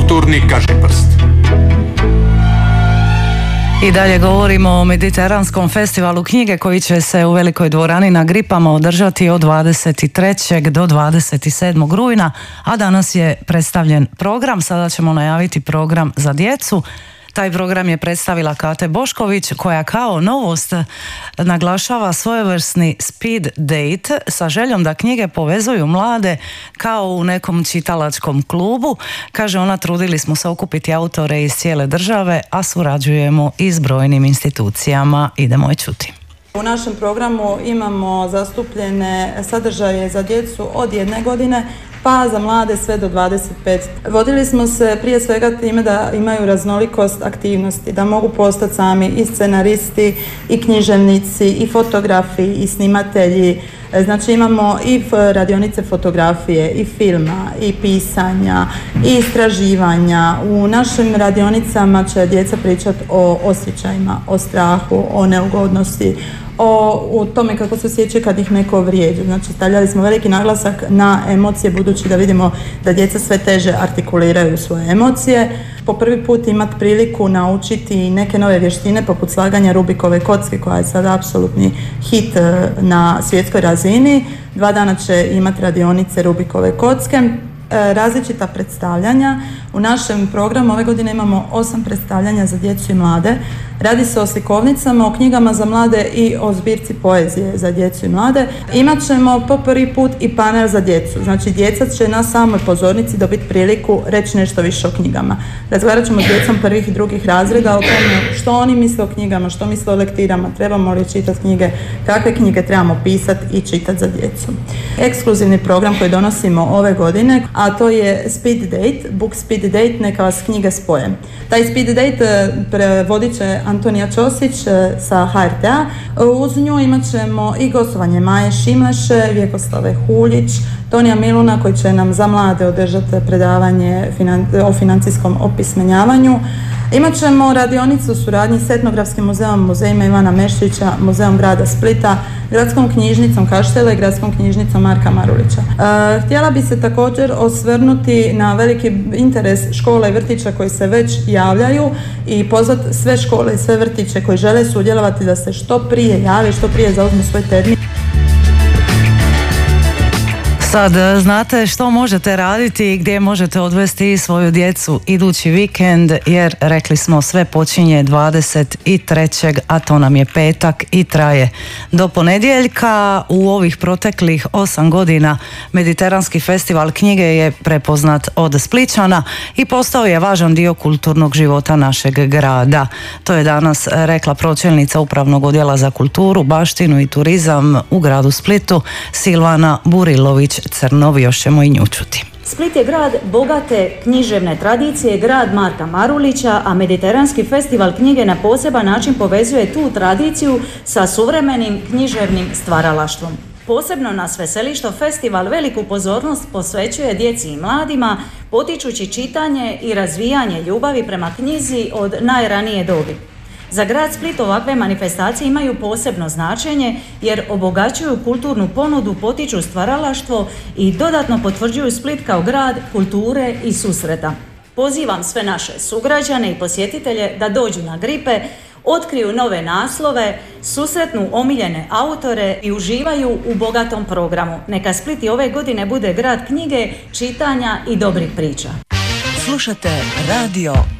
Kulturni kažiprst. I dalje govorimo o Mediteranskom festivalu knjige koji će se u Velikoj dvorani na Gripama održati od 23. do 27. rujna, a danas je predstavljen program. Sada ćemo najaviti program za djecu. Taj program je predstavila Kate Bošković, koja kao novost naglašava svojevrsni speed date sa željom da knjige povezuju mlade kao u nekom čitalačkom klubu. Kaže ona, trudili smo se okupiti autore iz cijele države, a surađujemo i s brojnim institucijama. Idemo je čuti. U našem programu imamo zastupljene sadržaje za djecu od 1 godine pa za mlade sve do 25. Vodili smo se prije svega time da imaju raznolikost aktivnosti, da mogu postati sami i scenaristi, i književnici, i fotografi, i snimatelji. Znači imamo i radionice fotografije, i filma, i pisanja, i istraživanja. U našim radionicama će djeca pričati o osjećajima, o strahu, o neugodnosti, o tome kako se osjeća kad ih neko vrijeđa. Znači stavljali smo veliki naglasak na emocije, budući da vidimo da djeca sve teže artikuliraju svoje emocije. Po prvi put imati priliku naučiti neke nove vještine poput slaganja Rubikove kocke, koja je sada apsolutni hit na svjetskoj razini. 2 dana će imati radionice Rubikove kocke, različita predstavljanja. U našem programu ove godine imamo 8 predstavljanja za djecu i mlade. Radi se o slikovnicama, o knjigama za mlade i o zbirci poezije za djecu i mlade. Imat ćemo po prvi put i panel za djecu. Znači djeca će na samoj pozornici dobiti priliku reći nešto više o knjigama. Razgovarat ćemo s djecom prvih i drugih razreda o tome što oni misle o knjigama, što misle o lektirama, trebamo li čitati knjige, kakve knjige trebamo pisati i čitati za djecu. Ekskluzivni program koji donosimo ove godine, a to je Speed Date, Book Speed Date, neka vas knjige spoje. Taj Speed Date prevodit će Antonija Ćosić sa HRT-a. Uz nju imat ćemo i gostovanje Maje Šimleše, Vjekoslave Huljić, Tonija Miluna koji će nam za mlade održati predavanje o financijskom opismenjavanju. Imat ćemo radionicu u suradnji s Etnografskim muzejom, muzejima Ivana Meštrića, muzeom grada Splita, gradskom knjižnicom Kaštela i gradskom knjižnicom Marka Marulića. Htjela bi se također osvrnuti na veliki interes škola i vrtića koji se već javljaju i pozvati sve škole i sve vrtiće koji žele sudjelovati da se što prije jave, što prije zauzmu svoj termin. Sad znate što možete raditi i gdje možete odvesti svoju djecu idući vikend, jer rekli smo sve počinje 23. a to nam je petak i traje do ponedjeljka. U ovih proteklih 8 godina Mediteranski festival knjige je prepoznat od Splićana i postao je važan dio kulturnog života našeg grada. To je danas rekla pročelnica Upravnog odjela za kulturu, baštinu i turizam u gradu Splitu Silvana Burilović Crnovi. Još ćemo i nju čuti. Split je grad bogate književne tradicije, grad Marka Marulića, a Mediteranski festival knjige na poseban način povezuje tu tradiciju sa suvremenim književnim stvaralaštvom. Posebno nas veseli što festival veliku pozornost posvećuje djeci i mladima, potičući čitanje i razvijanje ljubavi prema knjizi od najranije dobi. Za grad Split ovakve manifestacije imaju posebno značenje jer obogaćuju kulturnu ponudu, potiču stvaralaštvo i dodatno potvrđuju Split kao grad kulture i susreta. Pozivam sve naše sugrađane i posjetitelje da dođu na Gripe, otkriju nove naslove, susretnu omiljene autore i uživaju u bogatom programu. Neka Split i ove godine bude grad knjige, čitanja i dobrih priča. Slušate Radio